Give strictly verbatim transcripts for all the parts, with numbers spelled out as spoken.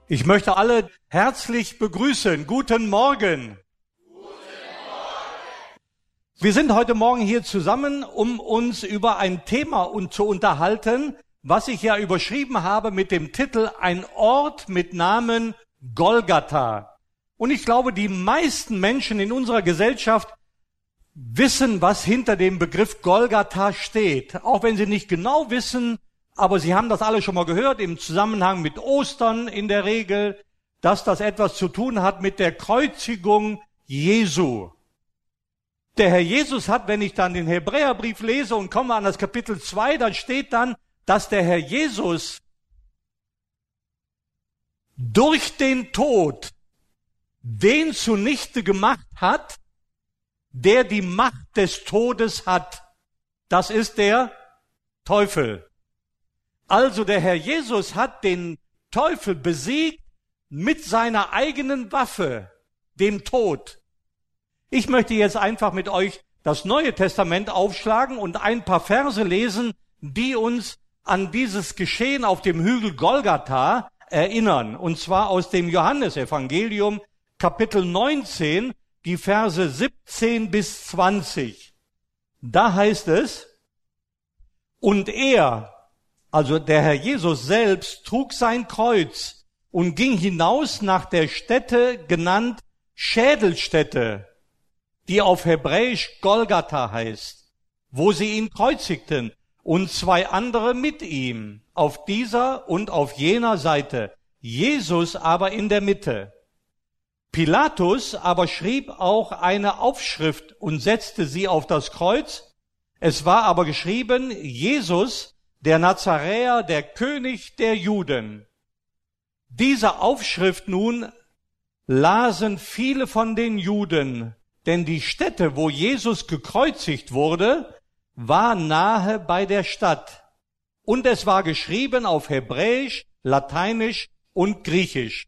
Ich möchte alle herzlich begrüßen. Guten Morgen. Guten Morgen. Wir sind heute Morgen hier zusammen, um uns über ein Thema zu unterhalten, was ich ja überschrieben habe mit dem Titel Ein Ort mit Namen Golgatha. Und ich glaube, die meisten Menschen in unserer Gesellschaft wissen, was hinter dem Begriff Golgatha steht. Auch wenn sie nicht genau wissen, aber Sie haben das alle schon mal gehört, im Zusammenhang mit Ostern in der Regel, dass das etwas zu tun hat mit der Kreuzigung Jesu. Der Herr Jesus hat, wenn ich dann den Hebräerbrief lese und komme an das Kapitel zwei, dann steht dann, dass der Herr Jesus durch den Tod den zunichte gemacht hat, der die Macht des Todes hat. Das ist der Teufel. Also der Herr Jesus hat den Teufel besiegt mit seiner eigenen Waffe, dem Tod. Ich möchte jetzt einfach mit euch das Neue Testament aufschlagen und ein paar Verse lesen, die uns an dieses Geschehen auf dem Hügel Golgatha erinnern. Und zwar aus dem Johannesevangelium, Kapitel neunzehn, die Verse siebzehn bis zwanzig. Da heißt es, und er, also der Herr Jesus selbst, trug sein Kreuz und ging hinaus nach der Stätte, genannt Schädelstätte, die auf Hebräisch Golgatha heißt, wo sie ihn kreuzigten, und zwei andere mit ihm, auf dieser und auf jener Seite, Jesus aber in der Mitte. Pilatus aber schrieb auch eine Aufschrift und setzte sie auf das Kreuz. Es war aber geschrieben, Jesus, der Nazaräer, der König der Juden. Diese Aufschrift nun lasen viele von den Juden, denn die Stätte, wo Jesus gekreuzigt wurde, war nahe bei der Stadt. Und es war geschrieben auf Hebräisch, Lateinisch und Griechisch.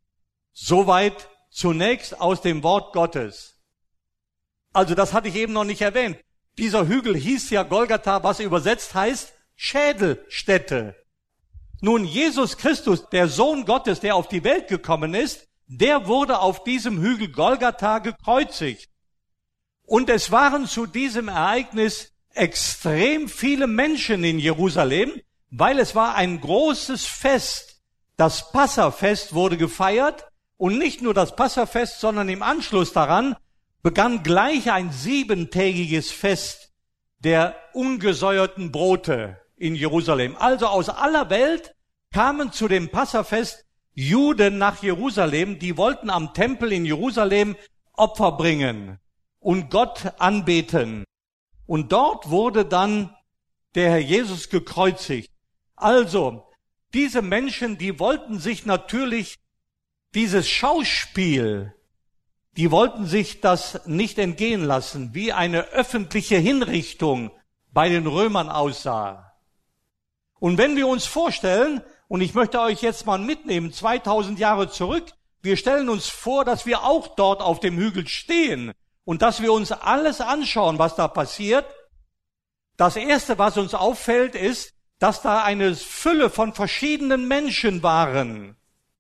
Soweit zunächst aus dem Wort Gottes. Also das hatte ich eben noch nicht erwähnt. Dieser Hügel hieß ja Golgatha, was übersetzt heißt Schädelstätte. Nun, Jesus Christus, der Sohn Gottes, der auf die Welt gekommen ist, der wurde auf diesem Hügel Golgatha gekreuzigt. Und es waren zu diesem Ereignis extrem viele Menschen in Jerusalem, weil es war ein großes Fest. Das Passafest wurde gefeiert und nicht nur das Passafest, sondern im Anschluss daran begann gleich ein siebentägiges Fest der ungesäuerten Brote in Jerusalem. Also aus aller Welt kamen zu dem Passafest Juden nach Jerusalem, die wollten am Tempel in Jerusalem Opfer bringen und Gott anbeten. Und dort wurde dann der Herr Jesus gekreuzigt. Also, diese Menschen, die wollten sich natürlich dieses Schauspiel, die wollten sich das nicht entgehen lassen, wie eine öffentliche Hinrichtung bei den Römern aussah. Und wenn wir uns vorstellen, und ich möchte euch jetzt mal mitnehmen, zweitausend Jahre zurück, wir stellen uns vor, dass wir auch dort auf dem Hügel stehen und dass wir uns alles anschauen, was da passiert. Das Erste, was uns auffällt, ist, dass da eine Fülle von verschiedenen Menschen waren.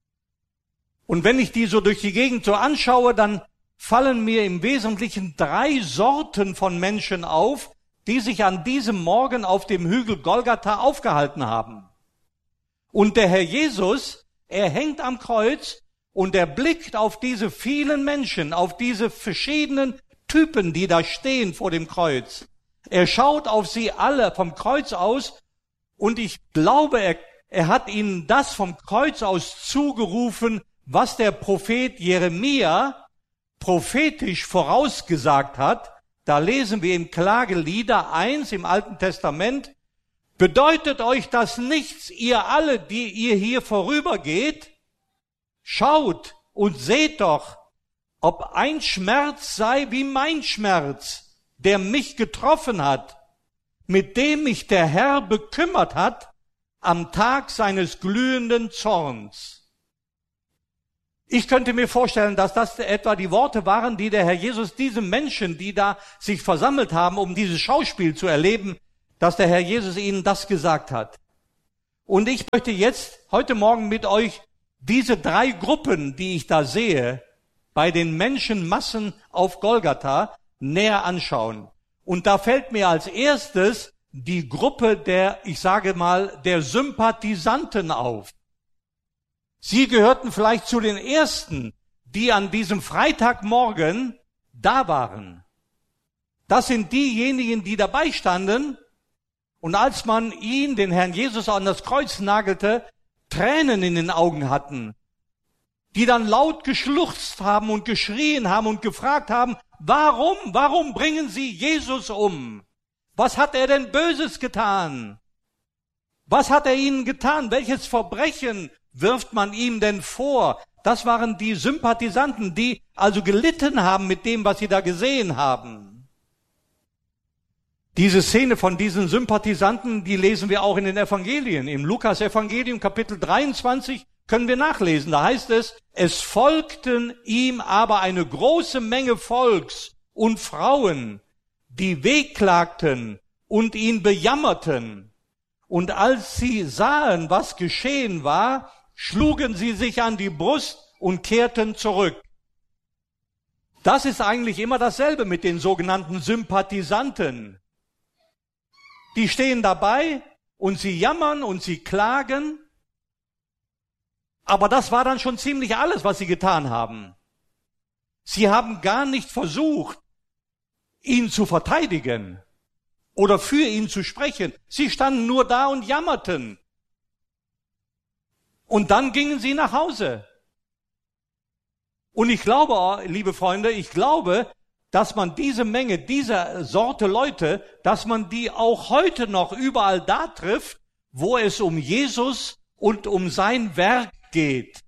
Und wenn ich die so durch die Gegend so anschaue, dann fallen mir im Wesentlichen drei Sorten von Menschen auf, die sich an diesem Morgen auf dem Hügel Golgatha aufgehalten haben. Und der Herr Jesus, er hängt am Kreuz und er blickt auf diese vielen Menschen, auf diese verschiedenen Typen, die da stehen vor dem Kreuz. Er schaut auf sie alle vom Kreuz aus und ich glaube, er, er hat ihnen das vom Kreuz aus zugerufen, was der Prophet Jeremia prophetisch vorausgesagt hat. Da lesen wir im Klagelieder eins im Alten Testament, bedeutet euch das nichts, ihr alle, die ihr hier vorübergeht? Schaut und seht doch, ob ein Schmerz sei wie mein Schmerz, der mich getroffen hat, mit dem mich der Herr bekümmert hat am Tag seines glühenden Zorns. Ich könnte mir vorstellen, dass das etwa die Worte waren, die der Herr Jesus diesen Menschen, die da sich versammelt haben, um dieses Schauspiel zu erleben, dass der Herr Jesus ihnen das gesagt hat. Und ich möchte jetzt heute Morgen mit euch diese drei Gruppen, die ich da sehe, bei den Menschenmassen auf Golgatha näher anschauen. Und da fällt mir als erstes die Gruppe der, ich sage mal, der Sympathisanten auf. Sie gehörten vielleicht zu den Ersten, die an diesem Freitagmorgen da waren. Das sind diejenigen, die dabei standen und als man ihn, den Herrn Jesus, an das Kreuz nagelte, Tränen in den Augen hatten, die dann laut geschluchzt haben und geschrien haben und gefragt haben, warum, warum bringen Sie Jesus um? Was hat er denn Böses getan? Was hat er ihnen getan? Welches Verbrechen wirft man ihm denn vor? Das waren die Sympathisanten, die also gelitten haben mit dem, was sie da gesehen haben. Diese Szene von diesen Sympathisanten, die lesen wir auch in den Evangelien. Im Lukas-Evangelium, Kapitel dreiundzwanzig, können wir nachlesen. Da heißt es, es folgten ihm aber eine große Menge Volks und Frauen, die wehklagten und ihn bejammerten. Und als sie sahen, was geschehen war, schlugen sie sich an die Brust und kehrten zurück. Das ist eigentlich immer dasselbe mit den sogenannten Sympathisanten. Die stehen dabei und sie jammern und sie klagen. Aber das war dann schon ziemlich alles, was sie getan haben. Sie haben gar nicht versucht, ihn zu verteidigen oder für ihn zu sprechen. Sie standen nur da und jammerten. Und dann gingen sie nach Hause. Und ich glaube, liebe Freunde, ich glaube, dass man diese Menge, diese Sorte Leute, dass man die auch heute noch überall da trifft, wo es um Jesus und um sein Werk geht.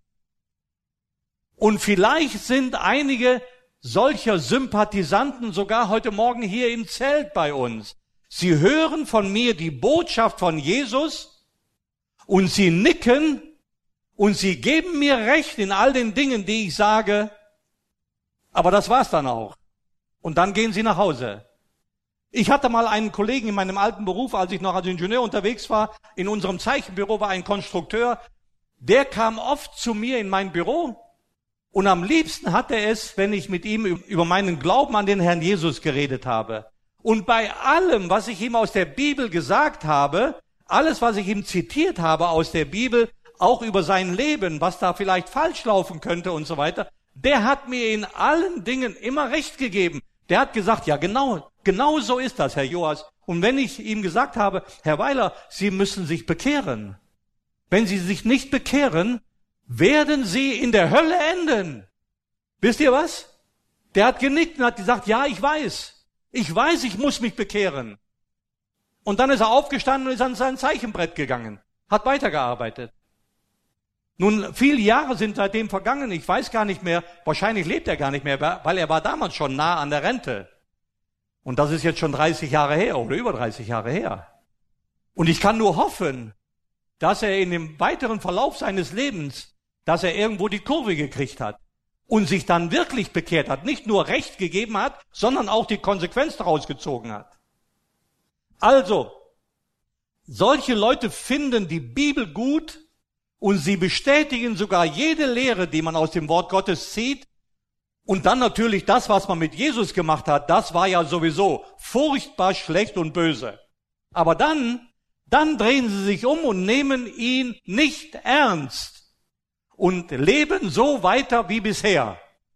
Und vielleicht sind einige solcher Sympathisanten sogar heute Morgen hier im Zelt bei uns. Sie hören von mir die Botschaft von Jesus und sie nicken und sie geben mir recht in all den Dingen, die ich sage, aber das war's dann auch. Und dann gehen sie nach Hause. Ich hatte mal einen Kollegen in meinem alten Beruf, als ich noch als Ingenieur unterwegs war, in unserem Zeichenbüro war ein Konstrukteur, der kam oft zu mir in mein Büro und am liebsten hat er es, wenn ich mit ihm über meinen Glauben an den Herrn Jesus geredet habe. Und bei allem, was ich ihm aus der Bibel gesagt habe, alles, was ich ihm zitiert habe aus der Bibel, auch über sein Leben, was da vielleicht falsch laufen könnte und so weiter, der hat mir in allen Dingen immer recht gegeben. Der hat gesagt, ja genau, genau so ist das, Herr Joas. Und wenn ich ihm gesagt habe, Herr Weiler, Sie müssen sich bekehren. Wenn Sie sich nicht bekehren, werden Sie in der Hölle enden. Wisst ihr was? Der hat genickt und hat gesagt, ja, ich weiß. Ich weiß, ich muss mich bekehren. Und dann ist er aufgestanden und ist an sein Zeichenbrett gegangen. Hat weitergearbeitet. Nun, viele Jahre sind seitdem vergangen. Ich weiß gar nicht mehr, wahrscheinlich lebt er gar nicht mehr, weil er war damals schon nah an der Rente. Und das ist jetzt schon dreißig Jahre her oder über dreißig Jahre her. Und ich kann nur hoffen, dass er in dem weiteren Verlauf seines Lebens, dass er irgendwo die Kurve gekriegt hat und sich dann wirklich bekehrt hat, nicht nur Recht gegeben hat, sondern auch die Konsequenz daraus gezogen hat. Also, solche Leute finden die Bibel gut und sie bestätigen sogar jede Lehre, die man aus dem Wort Gottes zieht. Und dann natürlich das, was man mit Jesus gemacht hat, das war ja sowieso furchtbar schlecht und böse. Aber dann, dann drehen sie sich um und nehmen ihn nicht ernst und leben so weiter wie bisher.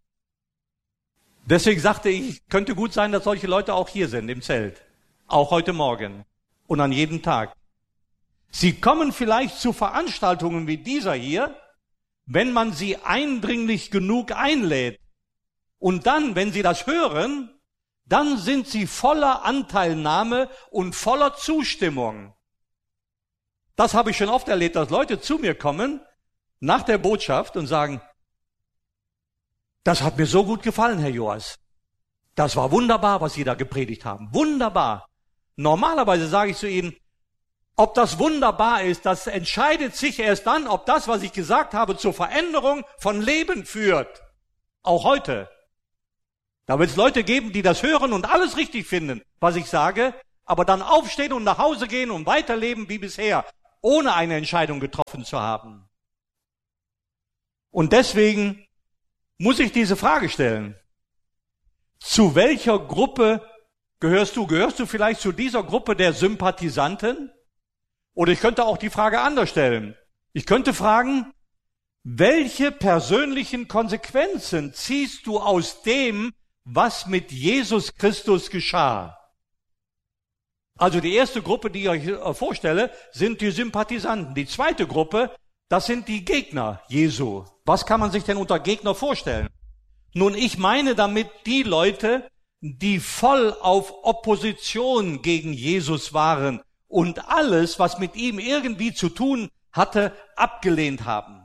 Deswegen sagte ich, könnte gut sein, dass solche Leute auch hier sind im Zelt. Auch heute Morgen und an jedem Tag. Sie kommen vielleicht zu Veranstaltungen wie dieser hier, wenn man sie eindringlich genug einlädt. Und dann, wenn sie das hören, dann sind sie voller Anteilnahme und voller Zustimmung. Das habe ich schon oft erlebt, dass Leute zu mir kommen nach der Botschaft und sagen, das hat mir so gut gefallen, Herr Joas. Das war wunderbar, was Sie da gepredigt haben. Wunderbar. Normalerweise sage ich zu ihnen, ob das wunderbar ist, das entscheidet sich erst dann, ob das, was ich gesagt habe, zur Veränderung von Leben führt. Auch heute. Da wird es Leute geben, die das hören und alles richtig finden, was ich sage, aber dann aufstehen und nach Hause gehen und weiterleben wie bisher, ohne eine Entscheidung getroffen zu haben. Und deswegen muss ich diese Frage stellen. Zu welcher Gruppe gehörst du? Gehörst du vielleicht zu dieser Gruppe der Sympathisanten? Oder ich könnte auch die Frage anders stellen. Ich könnte fragen, welche persönlichen Konsequenzen ziehst du aus dem, was mit Jesus Christus geschah? Also die erste Gruppe, die ich euch vorstelle, sind die Sympathisanten. Die zweite Gruppe, das sind die Gegner Jesu. Was kann man sich denn unter Gegner vorstellen? Nun, ich meine damit die Leute, die voll auf Opposition gegen Jesus waren und alles, was mit ihm irgendwie zu tun hatte, abgelehnt haben.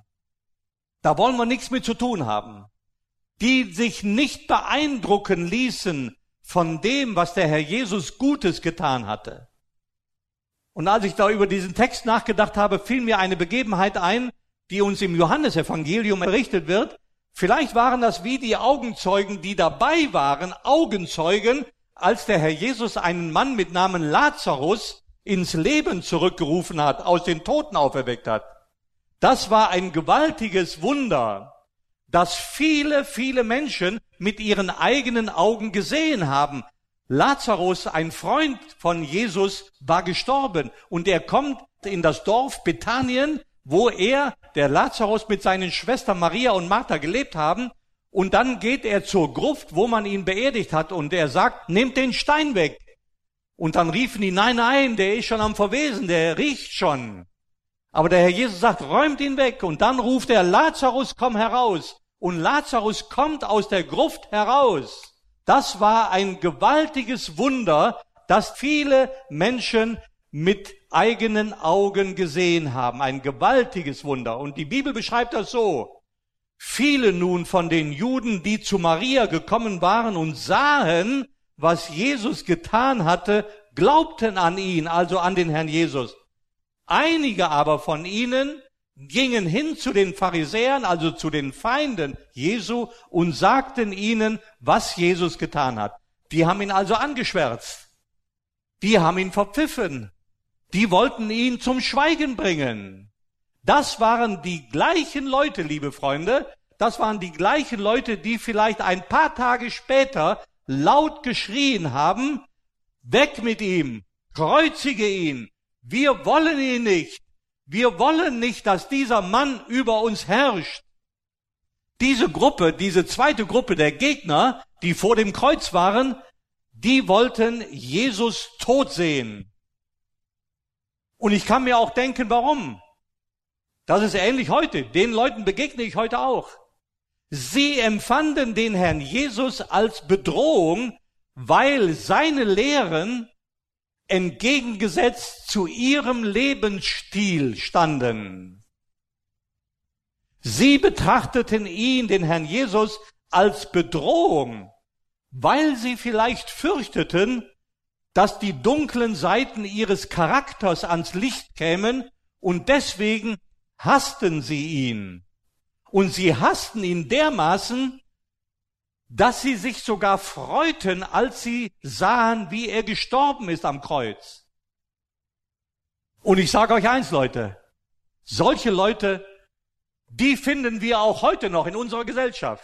Da wollen wir nichts mit zu tun haben. Die sich nicht beeindrucken ließen von dem, was der Herr Jesus Gutes getan hatte. Und als ich da über diesen Text nachgedacht habe, fiel mir eine Begebenheit ein, die uns im Johannesevangelium berichtet wird. Vielleicht waren das wie die Augenzeugen, die dabei waren, Augenzeugen, als der Herr Jesus einen Mann mit Namen Lazarus ins Leben zurückgerufen hat, aus den Toten auferweckt hat. Das war ein gewaltiges Wunder, das viele, viele Menschen mit ihren eigenen Augen gesehen haben. Lazarus, ein Freund von Jesus, war gestorben und er kommt in das Dorf Bethanien, wo er, der Lazarus, mit seinen Schwestern Maria und Martha gelebt haben. Und dann geht er zur Gruft, wo man ihn beerdigt hat, und er sagt, nehmt den Stein weg. Und dann riefen die, nein, nein, der ist schon am Verwesen, der riecht schon. Aber der Herr Jesus sagt, räumt ihn weg. Und dann ruft er, Lazarus, komm heraus. Und Lazarus kommt aus der Gruft heraus. Das war ein gewaltiges Wunder, das viele Menschen mit eigenen Augen gesehen haben. Ein gewaltiges Wunder. Und die Bibel beschreibt das so. Viele nun von den Juden, die zu Maria gekommen waren und sahen, was Jesus getan hatte, glaubten an ihn, also an den Herrn Jesus. Einige aber von ihnen gingen hin zu den Pharisäern, also zu den Feinden Jesu, und sagten ihnen, was Jesus getan hat. Die haben ihn also angeschwärzt. Die haben ihn verpfiffen. Die wollten ihn zum Schweigen bringen. Das waren die gleichen Leute, liebe Freunde, das waren die gleichen Leute, die vielleicht ein paar Tage später laut geschrien haben, weg mit ihm, kreuzige ihn, wir wollen ihn nicht, wir wollen nicht, dass dieser Mann über uns herrscht. Diese Gruppe, diese zweite Gruppe der Gegner, die vor dem Kreuz waren, die wollten Jesus tot sehen. Und ich kann mir auch denken, warum. Das ist ähnlich heute. Den Leuten begegne ich heute auch. Sie empfanden den Herrn Jesus als Bedrohung, weil seine Lehren entgegengesetzt zu ihrem Lebensstil standen. Sie betrachteten ihn, den Herrn Jesus, als Bedrohung, weil sie vielleicht fürchteten, dass die dunklen Seiten ihres Charakters ans Licht kämen, und deswegen hassten sie ihn. Und sie hassten ihn dermaßen, dass sie sich sogar freuten, als sie sahen, wie er gestorben ist am Kreuz. Und ich sage euch eins, Leute, solche Leute, die finden wir auch heute noch in unserer Gesellschaft.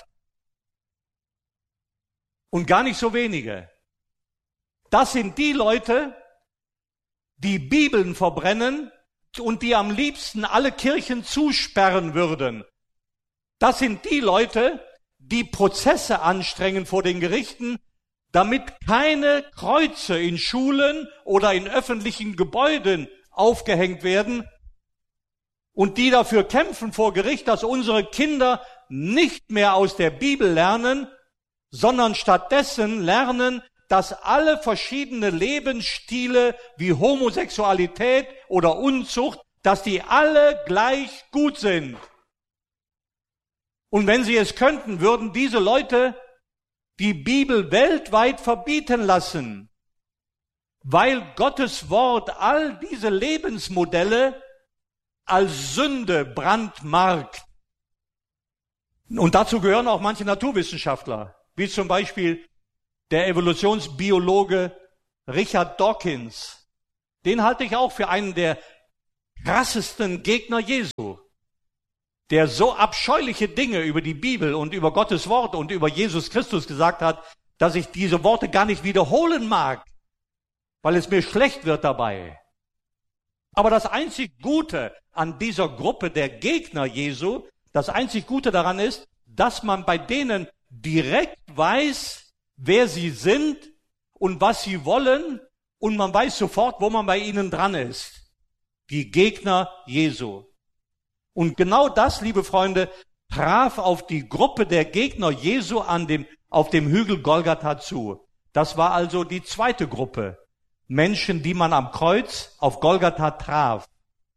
Und gar nicht so wenige. Das sind die Leute, die Bibeln verbrennen und die am liebsten alle Kirchen zusperren würden. Das sind die Leute, die Prozesse anstrengen vor den Gerichten, damit keine Kreuze in Schulen oder in öffentlichen Gebäuden aufgehängt werden, und die dafür kämpfen vor Gericht, dass unsere Kinder nicht mehr aus der Bibel lernen, sondern stattdessen lernen, dass alle verschiedene Lebensstile wie Homosexualität oder Unzucht, dass die alle gleich gut sind. Und wenn sie es könnten, würden diese Leute die Bibel weltweit verbieten lassen, weil Gottes Wort all diese Lebensmodelle als Sünde brandmarkt. Und dazu gehören auch manche Naturwissenschaftler, wie zum Beispiel der Evolutionsbiologe Richard Dawkins. Den halte ich auch für einen der krassesten Gegner Jesu. der so abscheuliche Dinge über die Bibel und über Gottes Wort und über Jesus Christus gesagt hat, dass ich diese Worte gar nicht wiederholen mag, weil es mir schlecht wird dabei. Aber das einzig Gute an dieser Gruppe der Gegner Jesu, das einzig Gute daran ist, dass man bei denen direkt weiß, wer sie sind und was sie wollen, und man weiß sofort, wo man bei ihnen dran ist. Die Gegner Jesu. Und genau das, liebe Freunde, traf auf die Gruppe der Gegner Jesu an dem, auf dem Hügel Golgatha zu. Das war also die zweite Gruppe. Menschen, die man am Kreuz auf Golgatha traf.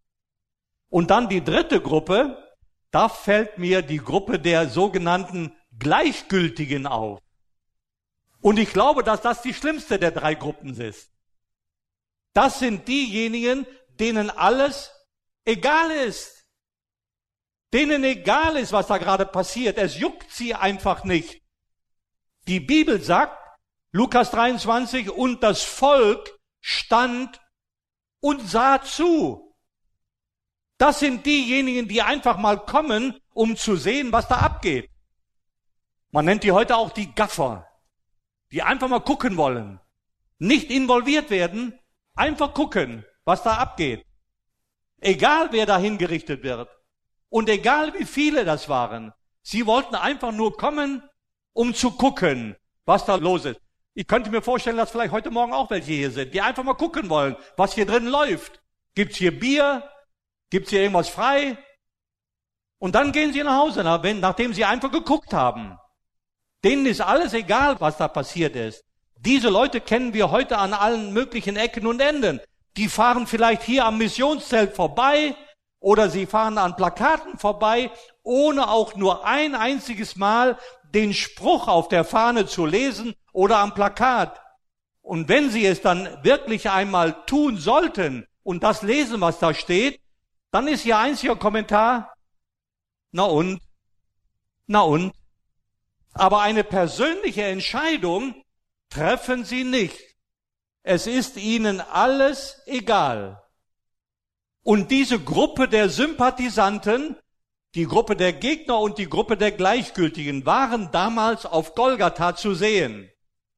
Und dann die dritte Gruppe, da fällt mir die Gruppe der sogenannten Gleichgültigen auf. Und ich glaube, dass das die schlimmste der drei Gruppen ist. Das sind diejenigen, denen alles egal ist. Denen egal ist, was da gerade passiert. Es juckt sie einfach nicht. Die Bibel sagt, Lukas dreiundzwanzig, und das Volk stand und sah zu. Das sind diejenigen, die einfach mal kommen, um zu sehen, was da abgeht. Man nennt die heute auch die Gaffer, die einfach mal gucken wollen. Nicht involviert werden, einfach gucken, was da abgeht. Egal, wer da hingerichtet wird. Und egal, wie viele das waren. Sie wollten einfach nur kommen, um zu gucken, was da los ist. Ich könnte mir vorstellen, dass vielleicht heute Morgen auch welche hier sind, die einfach mal gucken wollen, was hier drin läuft. Gibt's hier Bier? Gibt's hier irgendwas frei? Und dann gehen sie nach Hause, nachdem sie einfach geguckt haben. Denen ist alles egal, was da passiert ist. Diese Leute kennen wir heute an allen möglichen Ecken und Enden. Die fahren vielleicht hier am Missionszelt vorbei oder sie fahren an Plakaten vorbei, ohne auch nur ein einziges Mal den Spruch auf der Fahne zu lesen oder am Plakat. Und wenn sie es dann wirklich einmal tun sollten und das lesen, was da steht, dann ist ihr einziger Kommentar, na und, na und. Aber eine persönliche Entscheidung treffen sie nicht. Es ist ihnen alles egal. Und diese Gruppe der Sympathisanten, die Gruppe der Gegner und die Gruppe der Gleichgültigen waren damals auf Golgatha zu sehen.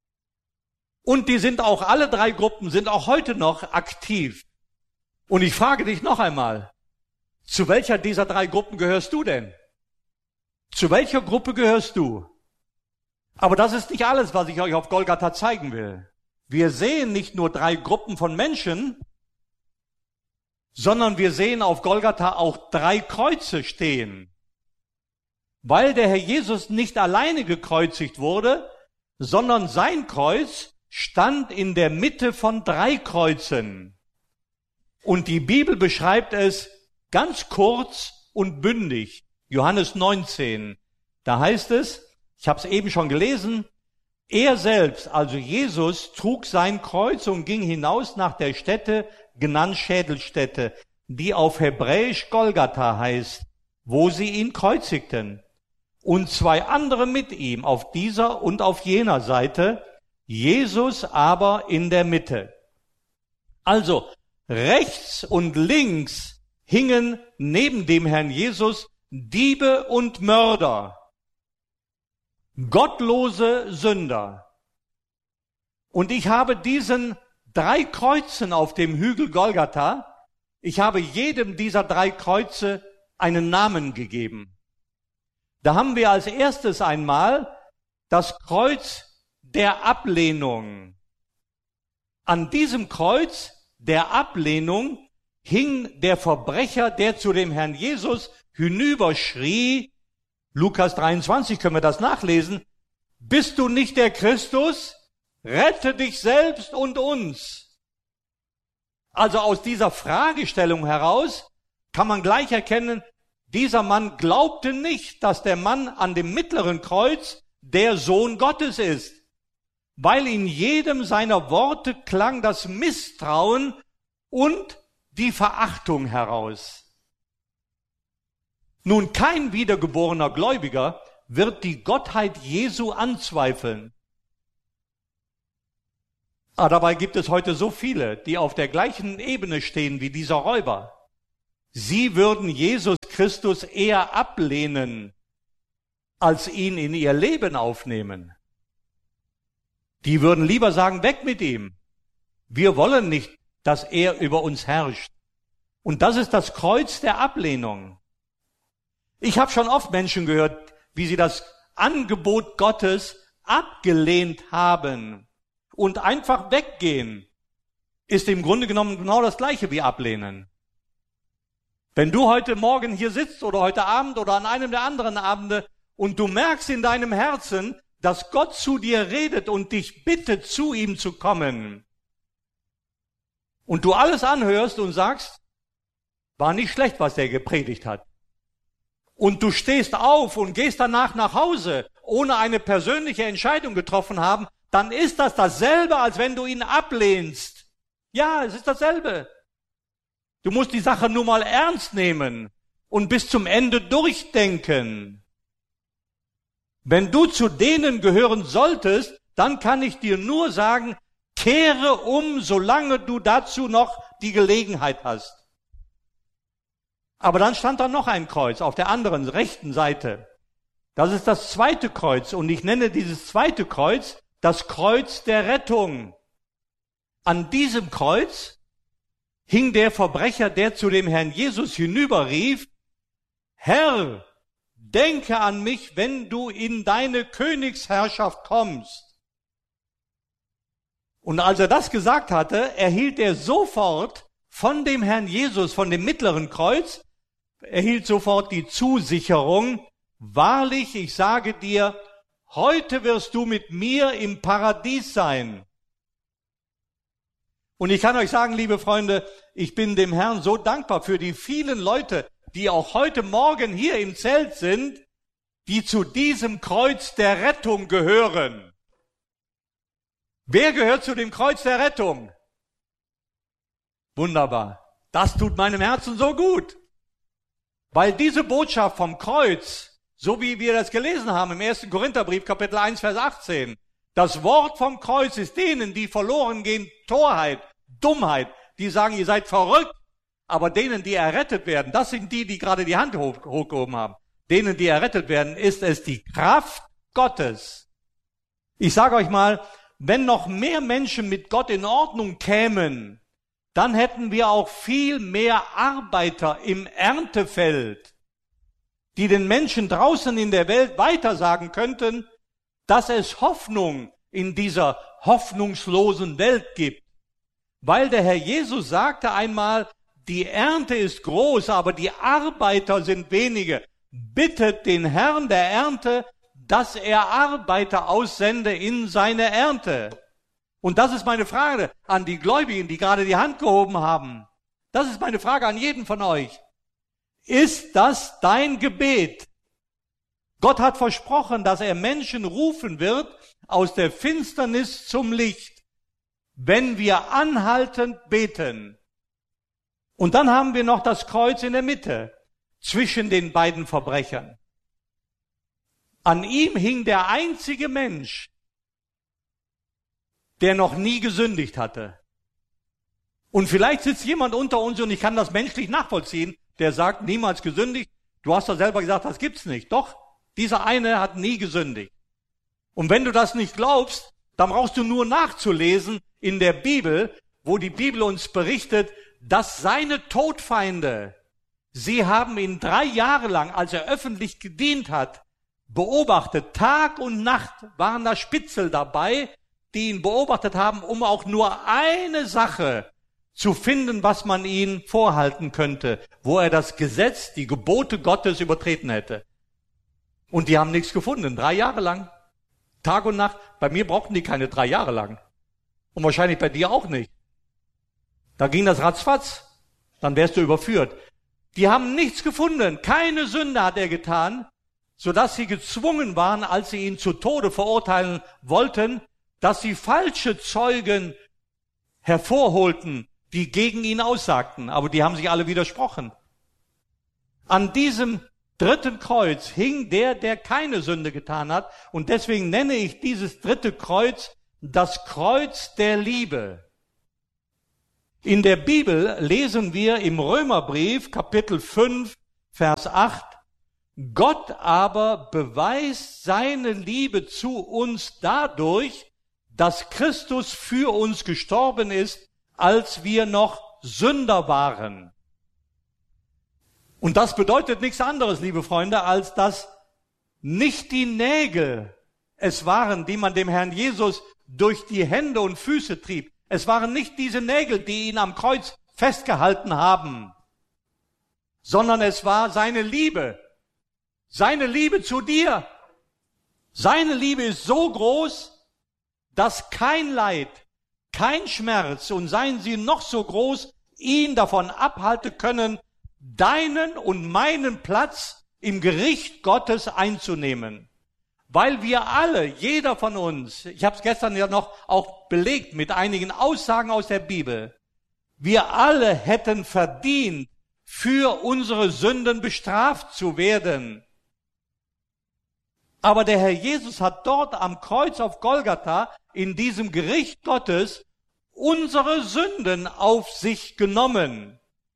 Und die sind auch, alle drei Gruppen sind auch heute noch aktiv. Und ich frage dich noch einmal, zu welcher dieser drei Gruppen gehörst du denn? Zu welcher Gruppe gehörst du? Aber das ist nicht alles, was ich euch auf Golgatha zeigen will. Wir sehen nicht nur drei Gruppen von Menschen, sondern wir sehen auf Golgatha auch drei Kreuze stehen. Weil der Herr Jesus nicht alleine gekreuzigt wurde, sondern sein Kreuz stand in der Mitte von drei Kreuzen. Und die Bibel beschreibt es ganz kurz und bündig. Johannes neunzehn. Da heißt es, ich habe es eben schon gelesen, er selbst, also Jesus, trug sein Kreuz und ging hinaus nach der Stätte, genannt Schädelstätte, die auf Hebräisch Golgatha heißt, wo sie ihn kreuzigten. Und zwei andere mit ihm, auf dieser und auf jener Seite, Jesus aber in der Mitte. Also rechts und links hingen neben dem Herrn Jesus Diebe und Mörder, gottlose Sünder. Und ich habe diesen drei Kreuzen auf dem Hügel Golgatha, ich habe jedem dieser drei Kreuze einen Namen gegeben. Da haben wir als erstes einmal das Kreuz der Ablehnung. An diesem Kreuz der Ablehnung hing der Verbrecher, der zu dem Herrn Jesus hinüberschrie, Lukas dreiundzwanzig können wir das nachlesen, bist du nicht der Christus? Rette dich selbst und uns. Also aus dieser Fragestellung heraus kann man gleich erkennen, dieser Mann glaubte nicht, dass der Mann an dem mittleren Kreuz der Sohn Gottes ist, weil in jedem seiner Worte klang das Misstrauen und die Verachtung heraus. Nun, kein wiedergeborener Gläubiger wird die Gottheit Jesu anzweifeln. Aber dabei gibt es heute so viele, die auf der gleichen Ebene stehen wie dieser Räuber. Sie würden Jesus Christus eher ablehnen, als ihn in ihr Leben aufnehmen. Die würden lieber sagen, weg mit ihm. Wir wollen nicht, dass er über uns herrscht. Und das ist das Kreuz der Ablehnung. Ich habe schon oft Menschen gehört, wie sie das Angebot Gottes abgelehnt haben und einfach weggehen, ist im Grunde genommen genau das Gleiche wie ablehnen. Wenn du heute Morgen hier sitzt oder heute Abend oder an einem der anderen Abende und du merkst in deinem Herzen, dass Gott zu dir redet und dich bittet, zu ihm zu kommen, und du alles anhörst und sagst, war nicht schlecht, was der gepredigt hat, und du stehst auf und gehst danach nach Hause, ohne eine persönliche Entscheidung getroffen haben, dann ist das dasselbe, als wenn du ihn ablehnst. Ja, es ist dasselbe. Du musst die Sache nur mal ernst nehmen und bis zum Ende durchdenken. Wenn du zu denen gehören solltest, dann kann ich dir nur sagen, kehre um, solange du dazu noch die Gelegenheit hast. Aber dann stand da noch ein Kreuz auf der anderen, rechten Seite. Das ist das zweite Kreuz und ich nenne dieses zweite Kreuz das Kreuz der Rettung. An diesem Kreuz hing der Verbrecher, der zu dem Herrn Jesus hinüberrief, Herr, denke an mich, wenn du in deine Königsherrschaft kommst. Und als er das gesagt hatte, erhielt er sofort von dem Herrn Jesus, von dem mittleren Kreuz, erhielt sofort die Zusicherung, wahrlich, ich sage dir, heute wirst du mit mir im Paradies sein. Und ich kann euch sagen, liebe Freunde, ich bin dem Herrn so dankbar für die vielen Leute, die auch heute Morgen hier im Zelt sind, die zu diesem Kreuz der Rettung gehören. Wer gehört zu dem Kreuz der Rettung? Wunderbar. Das tut meinem Herzen so gut. Weil diese Botschaft vom Kreuz, so wie wir das gelesen haben im ersten Korintherbrief, Kapitel eins, Vers achtzehn, das Wort vom Kreuz ist denen, die verloren gehen, Torheit, Dummheit, die sagen, ihr seid verrückt, aber denen, die errettet werden, das sind die, die gerade die Hand hoch, hochgehoben haben, denen, die errettet werden, ist es die Kraft Gottes. Ich sage euch mal, wenn noch mehr Menschen mit Gott in Ordnung kämen, dann hätten wir auch viel mehr Arbeiter im Erntefeld, die den Menschen draußen in der Welt weitersagen könnten, dass es Hoffnung in dieser hoffnungslosen Welt gibt. Weil der Herr Jesus sagte einmal, die Ernte ist groß, aber die Arbeiter sind wenige. Bittet den Herrn der Ernte, dass er Arbeiter aussende in seine Ernte. Und das ist meine Frage an die Gläubigen, die gerade die Hand gehoben haben. Das ist meine Frage an jeden von euch. Ist das dein Gebet? Gott hat versprochen, dass er Menschen rufen wird aus der Finsternis zum Licht, wenn wir anhaltend beten. Und dann haben wir noch das Kreuz in der Mitte zwischen den beiden Verbrechern. An ihm hing der einzige Mensch, der noch nie gesündigt hatte. Und vielleicht sitzt jemand unter uns, und ich kann das menschlich nachvollziehen, der sagt, niemals gesündigt. Du hast doch selber gesagt, das gibt's nicht. Doch, dieser eine hat nie gesündigt. Und wenn du das nicht glaubst, dann brauchst du nur nachzulesen in der Bibel, wo die Bibel uns berichtet, dass seine Todfeinde, sie haben ihn drei Jahre lang, als er öffentlich gedient hat, beobachtet. Tag und Nacht waren da Spitzel dabei, die ihn beobachtet haben, um auch nur eine Sache zu finden, was man ihn vorhalten könnte, wo er das Gesetz, die Gebote Gottes übertreten hätte. Und die haben nichts gefunden, drei Jahre lang, Tag und Nacht. Bei mir brauchten die keine drei Jahre lang. Und wahrscheinlich bei dir auch nicht. Da ging das ratzfatz, dann wärst du überführt. Die haben nichts gefunden, keine Sünde hat er getan, sodass sie gezwungen waren, als sie ihn zu Tode verurteilen wollten, dass sie falsche Zeugen hervorholten, die gegen ihn aussagten. Aber die haben sich alle widersprochen. An diesem dritten Kreuz hing der, der keine Sünde getan hat. Und deswegen nenne ich dieses dritte Kreuz das Kreuz der Liebe. In der Bibel lesen wir im Römerbrief, Kapitel fünf, Vers acht. Gott aber beweist seine Liebe zu uns dadurch, dass Christus für uns gestorben ist, als wir noch Sünder waren. Und das bedeutet nichts anderes, liebe Freunde, als dass nicht die Nägel es waren, die man dem Herrn Jesus durch die Hände und Füße trieb. Es waren nicht diese Nägel, die ihn am Kreuz festgehalten haben, sondern es war seine Liebe. Seine Liebe zu dir. Seine Liebe ist so groß, dass kein Leid, kein Schmerz und seien sie noch so groß, ihn davon abhalten können, deinen und meinen Platz im Gericht Gottes einzunehmen. Weil wir alle, jeder von uns, ich habe es gestern ja noch auch belegt mit einigen Aussagen aus der Bibel, wir alle hätten verdient, für unsere Sünden bestraft zu werden. Aber der Herr Jesus hat dort am Kreuz auf Golgatha in diesem Gericht Gottes unsere Sünden auf sich genommen.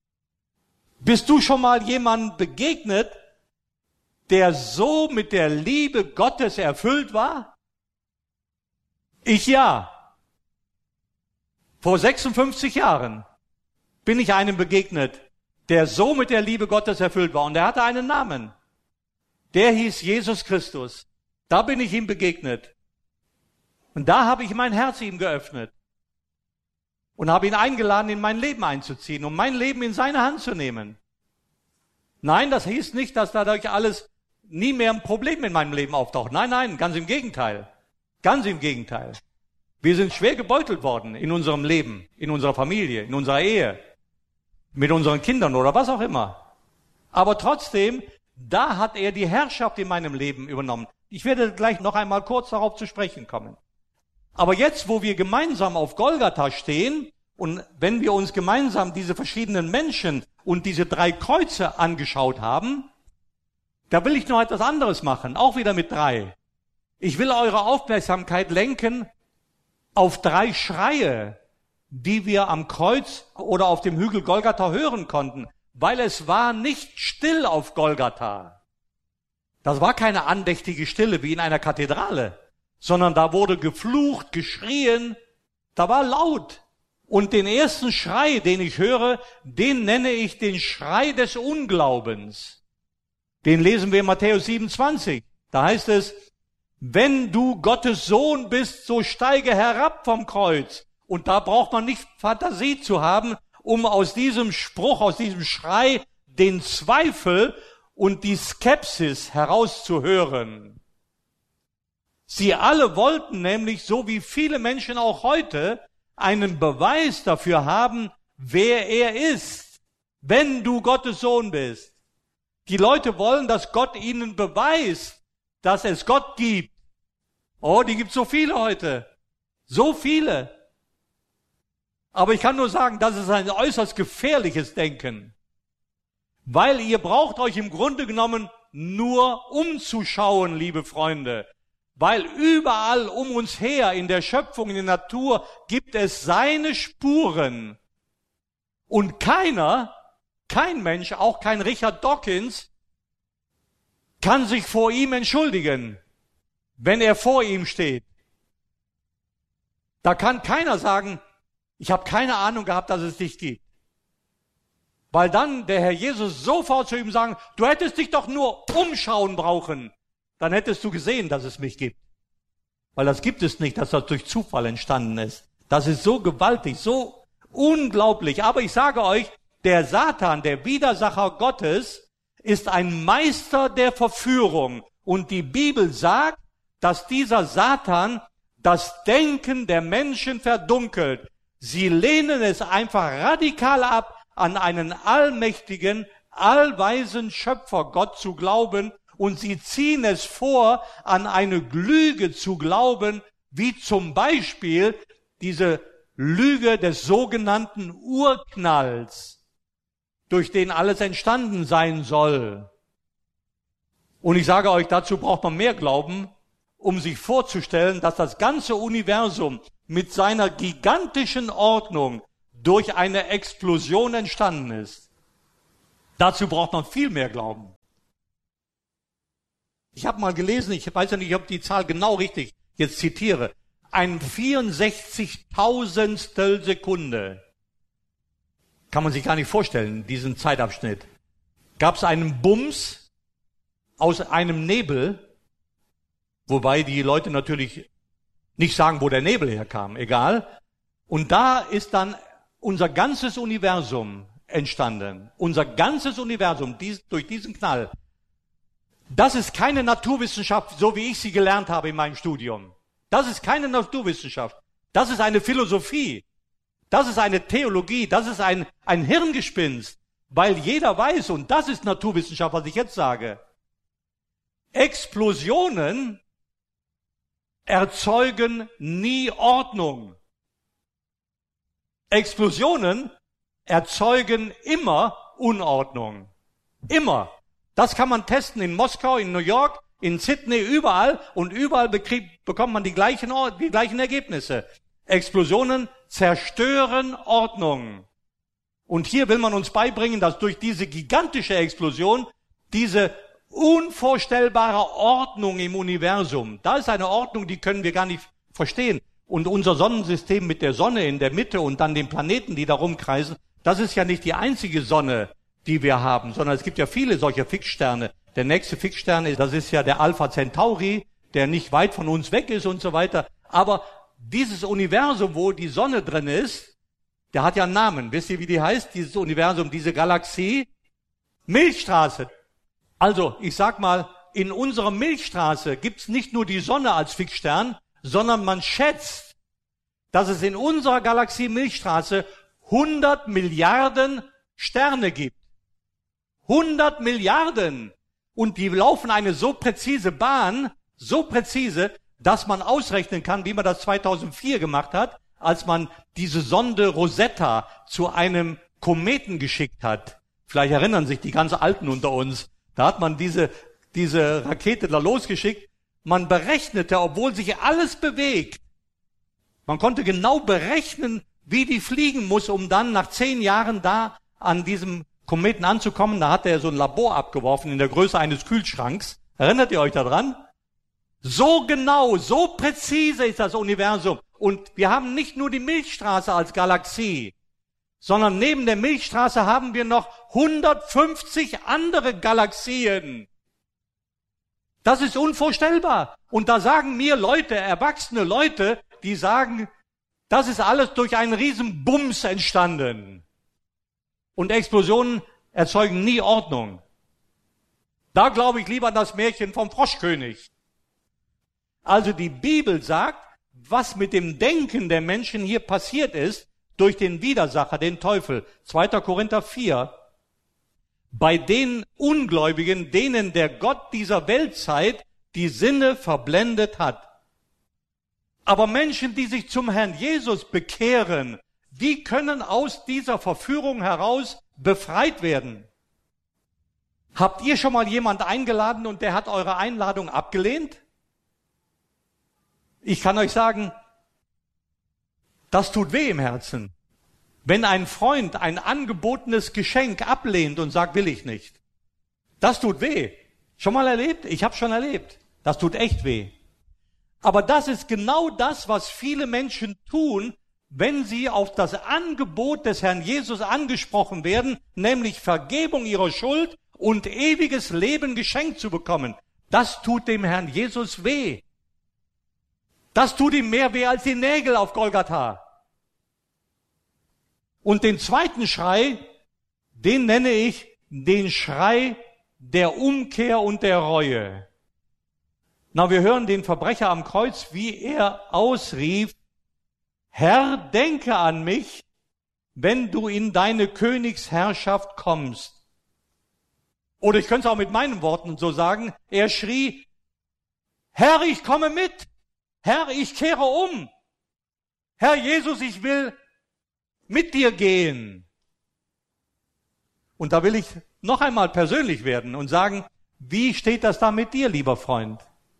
Bist du schon mal jemandem begegnet, der so mit der Liebe Gottes erfüllt war? Ich ja. Vor sechsundfünfzig Jahren bin ich einem begegnet, der so mit der Liebe Gottes erfüllt war. Und er hatte einen Namen. Der hieß Jesus Christus. Da bin ich ihm begegnet. Und da habe ich mein Herz ihm geöffnet. Und habe ihn eingeladen, in mein Leben einzuziehen, um mein Leben in seine Hand zu nehmen. Nein, das hieß nicht, dass dadurch alles nie mehr ein Problem in meinem Leben auftaucht. Nein, nein, ganz im Gegenteil. Ganz im Gegenteil. Wir sind schwer gebeutelt worden in unserem Leben, in unserer Familie, in unserer Ehe, mit unseren Kindern oder was auch immer. Aber trotzdem, da hat er die Herrschaft in meinem Leben übernommen. Ich werde gleich noch einmal kurz darauf zu sprechen kommen. Aber jetzt, wo wir gemeinsam auf Golgatha stehen und wenn wir uns gemeinsam diese verschiedenen Menschen und diese drei Kreuze angeschaut haben, da will ich noch etwas anderes machen, auch wieder mit drei. Ich will eure Aufmerksamkeit lenken auf drei Schreie, die wir am Kreuz oder auf dem Hügel Golgatha hören konnten, weil es war nicht still auf Golgatha. Das war keine andächtige Stille wie in einer Kathedrale, sondern da wurde geflucht, geschrien, da war laut. Und den ersten Schrei, den ich höre, den nenne ich den Schrei des Unglaubens. Den lesen wir in Matthäus siebenundzwanzig. Da heißt es, wenn du Gottes Sohn bist, so steige herab vom Kreuz. Und da braucht man nicht Fantasie zu haben, um aus diesem Spruch, aus diesem Schrei, den Zweifel und die Skepsis herauszuhören. Sie alle wollten nämlich, so wie viele Menschen auch heute, einen Beweis dafür haben, wer er ist, wenn du Gottes Sohn bist. Die Leute wollen, dass Gott ihnen beweist, dass es Gott gibt. Oh, die gibt so viele heute. So viele. Aber ich kann nur sagen, das ist ein äußerst gefährliches Denken. Weil ihr braucht euch im Grunde genommen nur umzuschauen, liebe Freunde. Weil überall um uns her in der Schöpfung, in der Natur gibt es seine Spuren. Und keiner, kein Mensch, auch kein Richard Dawkins, kann sich vor ihm entschuldigen, wenn er vor ihm steht. Da kann keiner sagen, ich habe keine Ahnung gehabt, dass es dich gibt. Weil dann der Herr Jesus sofort zu ihm sagen, du hättest dich doch nur umschauen brauchen. Dann hättest du gesehen, dass es mich gibt. Weil das gibt es nicht, dass das durch Zufall entstanden ist. Das ist so gewaltig, so unglaublich. Aber ich sage euch, der Satan, der Widersacher Gottes, ist ein Meister der Verführung. Und die Bibel sagt, dass dieser Satan das Denken der Menschen verdunkelt. Sie lehnen es einfach radikal ab, an einen allmächtigen, allweisen Schöpfer Gott zu glauben, und sie ziehen es vor, an eine Lüge zu glauben, wie zum Beispiel diese Lüge des sogenannten Urknalls, durch den alles entstanden sein soll. Und ich sage euch, dazu braucht man mehr Glauben, um sich vorzustellen, dass das ganze Universum mit seiner gigantischen Ordnung durch eine Explosion entstanden ist. Dazu braucht man viel mehr Glauben. Ich habe mal gelesen, ich weiß ja nicht, ob die Zahl genau richtig jetzt zitiere, ein vierundsechzigtausendstel Sekunde, kann man sich gar nicht vorstellen, diesen Zeitabschnitt, gab es einen Bums aus einem Nebel, wobei die Leute natürlich nicht sagen, wo der Nebel herkam, egal. Und da ist dann unser ganzes Universum entstanden. Unser ganzes Universum dies, durch diesen Knall. Das ist keine Naturwissenschaft, so wie ich sie gelernt habe in meinem Studium. Das ist keine Naturwissenschaft. Das ist eine Philosophie. Das ist eine Theologie. Das ist ein, ein Hirngespinst. Weil jeder weiß, und das ist Naturwissenschaft, was ich jetzt sage, Explosionen erzeugen nie Ordnung. Explosionen erzeugen immer Unordnung. Immer. Das kann man testen in Moskau, in New York, in Sydney, überall. Und überall bekommt man die gleichen, die gleichen Ergebnisse. Explosionen zerstören Ordnung. Und hier will man uns beibringen, dass durch diese gigantische Explosion diese unvorstellbare Ordnung im Universum, da ist eine Ordnung, die können wir gar nicht verstehen. Und unser Sonnensystem mit der Sonne in der Mitte und dann den Planeten, die da rumkreisen, das ist ja nicht die einzige Sonne, die wir haben, sondern es gibt ja viele solcher Fixsterne. Der nächste Fixstern, das ist ja der Alpha Centauri, der nicht weit von uns weg ist und so weiter. Aber dieses Universum, wo die Sonne drin ist, der hat ja einen Namen. Wisst ihr, wie die heißt, dieses Universum, diese Galaxie? Milchstraße. Also, ich sag mal, in unserer Milchstraße gibt's nicht nur die Sonne als Fixstern, sondern man schätzt, dass es in unserer Galaxie Milchstraße hundert Milliarden Sterne gibt. hundert Milliarden! Und die laufen eine so präzise Bahn, so präzise, dass man ausrechnen kann, wie man das zweitausendvier gemacht hat, als man diese Sonde Rosetta zu einem Kometen geschickt hat. Vielleicht erinnern sich die ganz Alten unter uns. Da hat man diese, diese Rakete da losgeschickt. Man berechnete, obwohl sich alles bewegt. Man konnte genau berechnen, wie die fliegen muss, um dann nach zehn Jahren da an diesem Kometen anzukommen. Da hat er so ein Labor abgeworfen in der Größe eines Kühlschranks. Erinnert ihr euch daran? So genau, so präzise ist das Universum. Und wir haben nicht nur die Milchstraße als Galaxie, sondern neben der Milchstraße haben wir noch hundertfünfzig andere Galaxien. Das ist unvorstellbar. Und da sagen mir Leute, erwachsene Leute, die sagen, das ist alles durch einen riesen Bums entstanden. Und Explosionen erzeugen nie Ordnung. Da glaube ich lieber an das Märchen vom Froschkönig. Also die Bibel sagt, was mit dem Denken der Menschen hier passiert ist, durch den Widersacher, den Teufel. zweiter Korinther vier. Bei den Ungläubigen, denen der Gott dieser Weltzeit die Sinne verblendet hat. Aber Menschen, die sich zum Herrn Jesus bekehren, die können aus dieser Verführung heraus befreit werden. Habt ihr schon mal jemand eingeladen und der hat eure Einladung abgelehnt? Ich kann euch sagen, das tut weh im Herzen. Wenn ein Freund ein angebotenes Geschenk ablehnt und sagt, will ich nicht. Das tut weh. Schon mal erlebt? Ich habe schon erlebt. Das tut echt weh. Aber das ist genau das, was viele Menschen tun, wenn sie auf das Angebot des Herrn Jesus angesprochen werden, nämlich Vergebung ihrer Schuld und ewiges Leben geschenkt zu bekommen. Das tut dem Herrn Jesus weh. Das tut ihm mehr weh als die Nägel auf Golgatha. Und den zweiten Schrei, den nenne ich den Schrei der Umkehr und der Reue. Na, wir hören den Verbrecher am Kreuz, wie er ausrief, Herr, denke an mich, wenn du in deine Königsherrschaft kommst. Oder ich könnte es auch mit meinen Worten so sagen, er schrie, Herr, ich komme mit. Herr, ich kehre um. Herr Jesus, ich will mit dir gehen. Und da will ich noch einmal persönlich werden und sagen, wie steht das da mit dir, lieber Freund?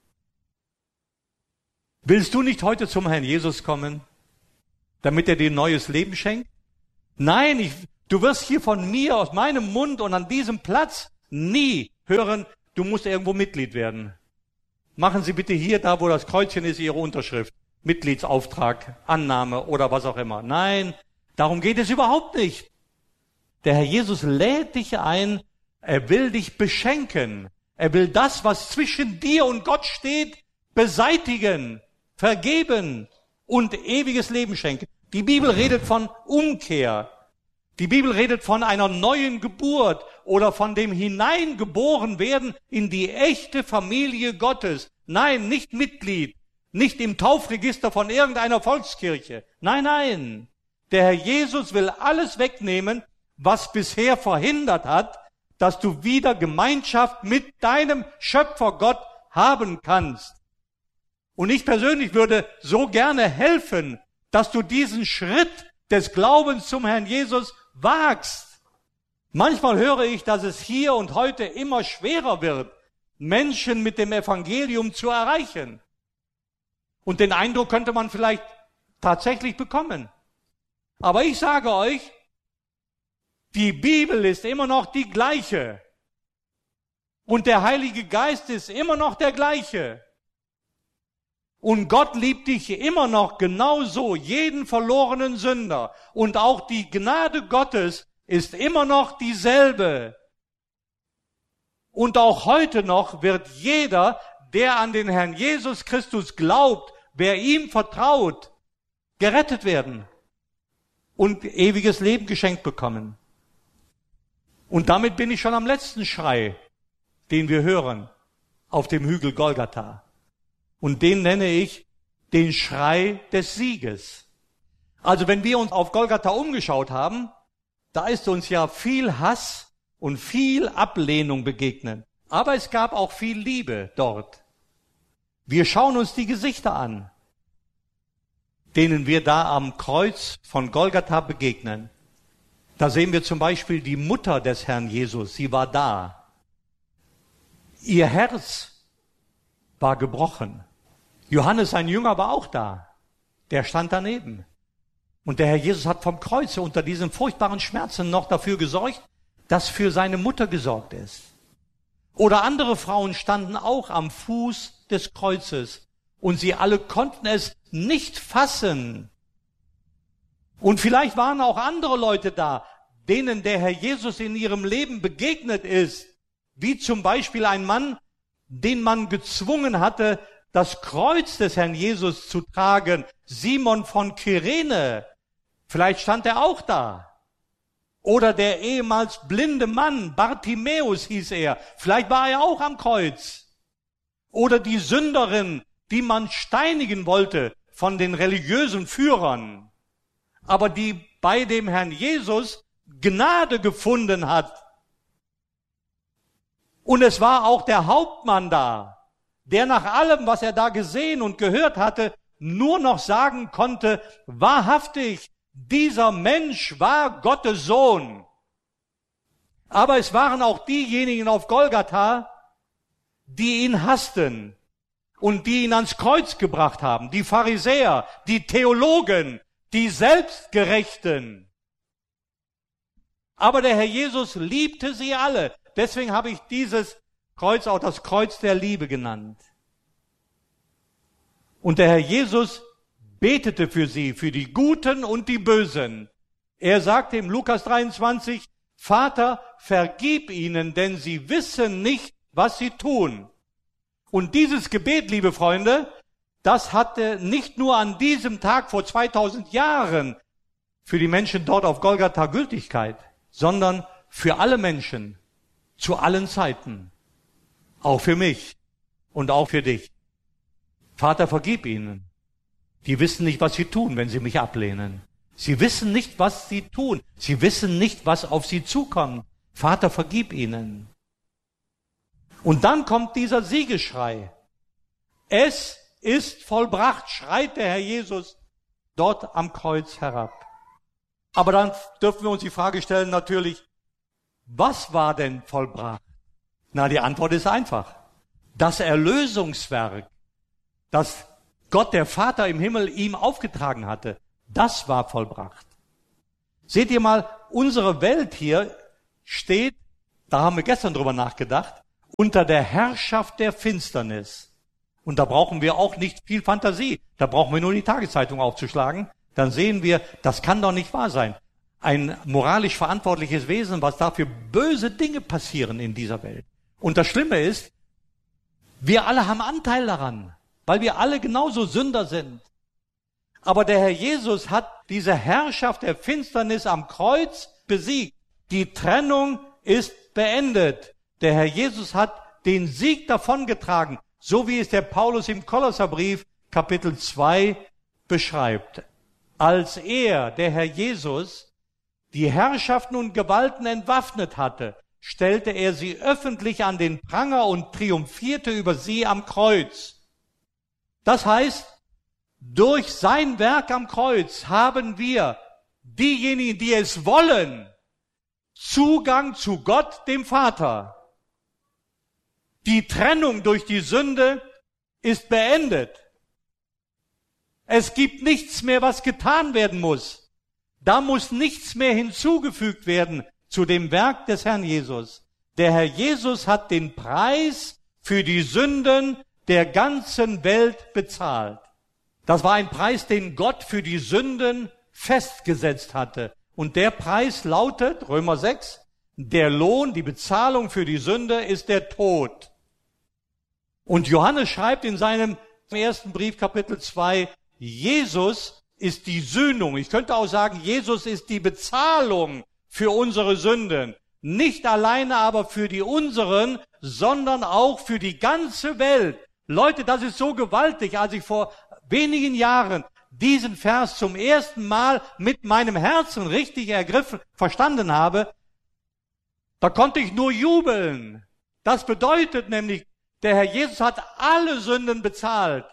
Willst du nicht heute zum Herrn Jesus kommen, damit er dir ein neues Leben schenkt? Nein, ich Du wirst hier von mir, aus meinem Mund und an diesem Platz nie hören, du musst irgendwo Mitglied werden. Machen Sie bitte hier, da wo das Kreuzchen ist, Ihre Unterschrift. Mitgliedsauftrag, Annahme oder was auch immer. Nein, darum geht es überhaupt nicht. Der Herr Jesus lädt dich ein, er will dich beschenken. Er will das, was zwischen dir und Gott steht, beseitigen, vergeben und ewiges Leben schenken. Die Bibel redet von Umkehr. Die Bibel redet von einer neuen Geburt oder von dem hineingeboren werden in die echte Familie Gottes. Nein, nicht Mitglied, nicht im Taufregister von irgendeiner Volkskirche. Nein, nein. Der Herr Jesus will alles wegnehmen, was bisher verhindert hat, dass du wieder Gemeinschaft mit deinem Schöpfer Gott haben kannst. Und ich persönlich würde so gerne helfen, dass du diesen Schritt des Glaubens zum Herrn Jesus wagst. Manchmal höre ich, dass es hier und heute immer schwerer wird, Menschen mit dem Evangelium zu erreichen. Und den Eindruck könnte man vielleicht tatsächlich bekommen. Aber ich sage euch, die Bibel ist immer noch die gleiche. Und der Heilige Geist ist immer noch der gleiche. Und Gott liebt dich immer noch genauso, jeden verlorenen Sünder. Und auch die Gnade Gottes ist immer noch dieselbe. Und auch heute noch wird jeder, der an den Herrn Jesus Christus glaubt, wer ihm vertraut, gerettet werden und ewiges Leben geschenkt bekommen. Und damit bin ich schon am letzten Schrei, den wir hören auf dem Hügel Golgatha. Und den nenne ich den Schrei des Sieges. Also wenn wir uns auf Golgatha umgeschaut haben, da ist uns ja viel Hass und viel Ablehnung begegnet. Aber es gab auch viel Liebe dort. Wir schauen uns die Gesichter an, denen wir da am Kreuz von Golgatha begegnen. Da sehen wir zum Beispiel die Mutter des Herrn Jesus, sie war da. Ihr Herz war gebrochen. Johannes, sein Jünger, war auch da. Der stand daneben. Und der Herr Jesus hat vom Kreuz unter diesen furchtbaren Schmerzen noch dafür gesorgt, dass für seine Mutter gesorgt ist. Oder andere Frauen standen auch am Fuß des Kreuzes und sie alle konnten es nicht fassen. Und vielleicht waren auch andere Leute da, denen der Herr Jesus in ihrem Leben begegnet ist, wie zum Beispiel ein Mann, den man gezwungen hatte, das Kreuz des Herrn Jesus zu tragen, Simon von Kyrene. Vielleicht stand er auch da. Oder der ehemals blinde Mann, Bartimäus hieß er, vielleicht war er auch am Kreuz. Oder die Sünderin, die man steinigen wollte von den religiösen Führern, aber die bei dem Herrn Jesus Gnade gefunden hat. Und es war auch der Hauptmann da, der nach allem, was er da gesehen und gehört hatte, nur noch sagen konnte, wahrhaftig, dieser Mensch war Gottes Sohn. Aber es waren auch diejenigen auf Golgatha, die ihn hassten und die ihn ans Kreuz gebracht haben, die Pharisäer, die Theologen, die Selbstgerechten. Aber der Herr Jesus liebte sie alle. Deswegen habe ich dieses Kreuz auch das Kreuz der Liebe genannt. Und der Herr Jesus betete für sie, für die Guten und die Bösen. Er sagte im Lukas dreiundzwanzig, Vater, vergib ihnen, denn sie wissen nicht, was sie tun. Und dieses Gebet, liebe Freunde, das hatte nicht nur an diesem Tag vor zweitausend Jahren für die Menschen dort auf Golgatha Gültigkeit, sondern für alle Menschen, zu allen Zeiten. Auch für mich und auch für dich. Vater, vergib ihnen. Die wissen nicht, was sie tun, wenn sie mich ablehnen. Sie wissen nicht, was sie tun. Sie wissen nicht, was auf sie zukommt. Vater, vergib ihnen. Und dann kommt dieser Siegesschrei. Es ist vollbracht, schreit der Herr Jesus dort am Kreuz herab. Aber dann dürfen wir uns die Frage stellen, natürlich, was war denn vollbracht? Na, die Antwort ist einfach. Das Erlösungswerk, das Gott, der Vater im Himmel, ihm aufgetragen hatte, das war vollbracht. Seht ihr mal, unsere Welt hier steht, da haben wir gestern drüber nachgedacht, unter der Herrschaft der Finsternis. Und da brauchen wir auch nicht viel Fantasie. Da brauchen wir nur die Tageszeitung aufzuschlagen. Dann sehen wir, das kann doch nicht wahr sein. Ein moralisch verantwortliches Wesen, was dafür böse Dinge passieren in dieser Welt. Und das Schlimme ist, wir alle haben Anteil daran, weil wir alle genauso Sünder sind. Aber der Herr Jesus hat diese Herrschaft der Finsternis am Kreuz besiegt. Die Trennung ist beendet. Der Herr Jesus hat den Sieg davongetragen, so wie es der Paulus im Kolosserbrief Kapitel zwei beschreibt. Als er, der Herr Jesus, die Herrschaften und Gewalten entwaffnet hatte, stellte er sie öffentlich an den Pranger und triumphierte über sie am Kreuz. Das heißt, durch sein Werk am Kreuz haben wir, diejenigen, die es wollen, Zugang zu Gott, dem Vater. Die Trennung durch die Sünde ist beendet. Es gibt nichts mehr, was getan werden muss. Da muss nichts mehr hinzugefügt werden zu dem Werk des Herrn Jesus. Der Herr Jesus hat den Preis für die Sünden der ganzen Welt bezahlt. Das war ein Preis, den Gott für die Sünden festgesetzt hatte. Und der Preis lautet, Römer sechs, der Lohn, die Bezahlung für die Sünde ist der Tod. Und Johannes schreibt in seinem ersten Brief, Kapitel zwei, Jesus ist die Sühnung. Ich könnte auch sagen, Jesus ist die Bezahlung für unsere Sünden. Nicht alleine aber für die unseren, sondern auch für die ganze Welt. Leute, das ist so gewaltig, als ich vor wenigen Jahren diesen Vers zum ersten Mal mit meinem Herzen richtig ergriffen, verstanden habe, da konnte ich nur jubeln. Das bedeutet nämlich, der Herr Jesus hat alle Sünden bezahlt.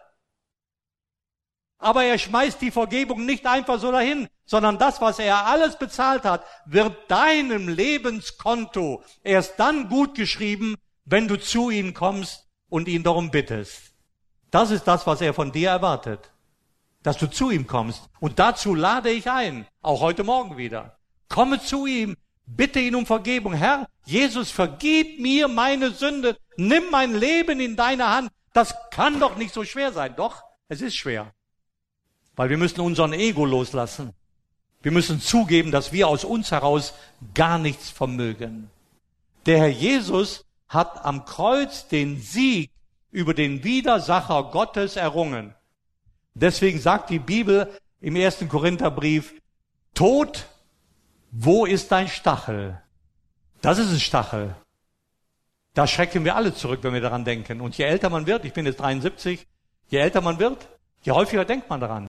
Aber er schmeißt die Vergebung nicht einfach so dahin, sondern das, was er alles bezahlt hat, wird deinem Lebenskonto erst dann gut geschrieben, wenn du zu ihm kommst und ihn darum bittest. Das ist das, was er von dir erwartet, dass du zu ihm kommst. Und dazu lade ich ein, auch heute Morgen wieder. Komme zu ihm, bitte ihn um Vergebung. Herr, Jesus, vergib mir meine Sünde, nimm mein Leben in deine Hand. Das kann doch nicht so schwer sein. Doch, es ist schwer. Weil wir müssen unseren Ego loslassen. Wir müssen zugeben, dass wir aus uns heraus gar nichts vermögen. Der Herr Jesus hat am Kreuz den Sieg über den Widersacher Gottes errungen. Deswegen sagt die Bibel im ersten Korintherbrief, Tod, wo ist dein Stachel? Das ist ein Stachel. Da schrecken wir alle zurück, wenn wir daran denken. Und je älter man wird, ich bin jetzt dreiundsiebzig, je älter man wird, je häufiger denkt man daran.